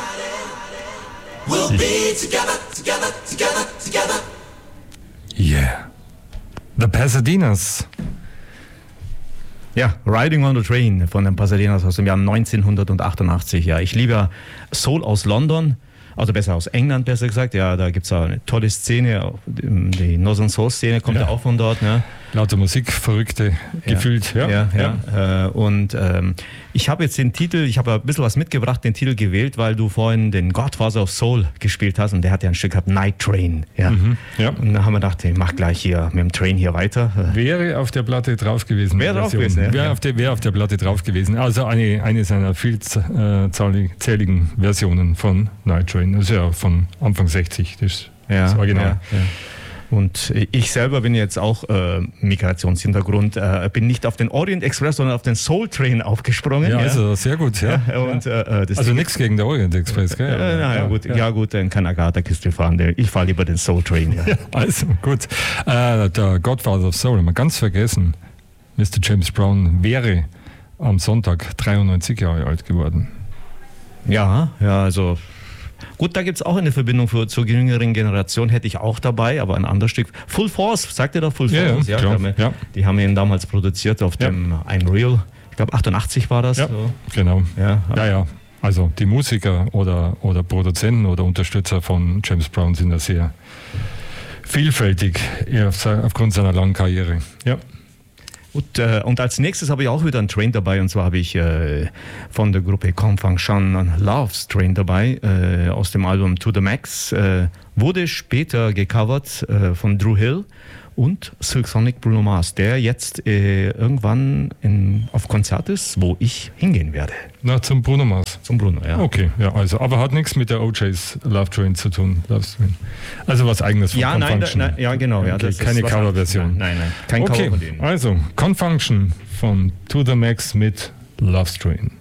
We'll be together, together, together, together. Yeah. The Pasadenas. Ja, Riding on the Train von den Pasadenas aus dem Jahr 1988. Ja, ich liebe Soul aus London, also besser aus England, besser gesagt. Ja, da gibt es auch eine tolle Szene. Die Northern Soul Szene kommt ja auch von dort. Ne? Lauter Musik, Verrückte, gefühlt. Ja. Und ich habe jetzt den Titel, ich habe ein bisschen was mitgebracht, den Titel gewählt, weil du vorhin den Godfather of Soul gespielt hast und der hat ja ein Stück gehabt, Night Train. Ja. Und dann haben wir gedacht, ich mach gleich hier mit dem Train hier weiter. Wäre auf der Platte drauf gewesen. Wäre auf der Platte drauf gewesen. Also eine seiner vielzähligen Versionen von Night Train. Das ist ja von Anfang 60, das Original. Ja. Und ich selber bin jetzt auch Migrationshintergrund, bin nicht auf den Orient Express, sondern auf den Soul Train aufgesprungen. Ja, also sehr gut. Ja. Und, also nichts gegen den Orient Express, gell? Gut, dann kann Agatha Kistel fahren. Ich fahre lieber den Soul Train. Ja. Also gut. Der Godfather of Soul, mal ganz vergessen, Mr. James Brown wäre am Sonntag 93 Jahre alt geworden. Ja, also... Gut, da gibt es auch eine Verbindung zur jüngeren Generation, hätte ich auch dabei, aber ein anderes Stück. Full Force, sagt ihr doch Full Force? Ja, klar. Die haben ihn damals produziert auf dem Unreal, ich glaube 88 war das. Ja, so. Genau. Ja. Also die Musiker oder Produzenten oder Unterstützer von James Brown sind ja sehr vielfältig aufgrund seiner langen Karriere. Ja. Und als nächstes habe ich auch wieder einen Train dabei, und zwar habe ich von der Gruppe Confunction Love's Train dabei, aus dem Album To The Max, wurde später gecovert von Drew Hill und Silk Sonic Bruno Mars, der jetzt irgendwann auf Konzert ist, wo ich hingehen werde. Na, zum Bruno Mars? Zum Bruno, ja. Okay, ja, also, aber hat nichts mit der OJ's Love Train zu tun. Also was Eigenes von Confunction. Ja, genau. Ja, das keine Coverversion. Nein, kein Cover von denen. Also Confunction von To The Max mit Love Train.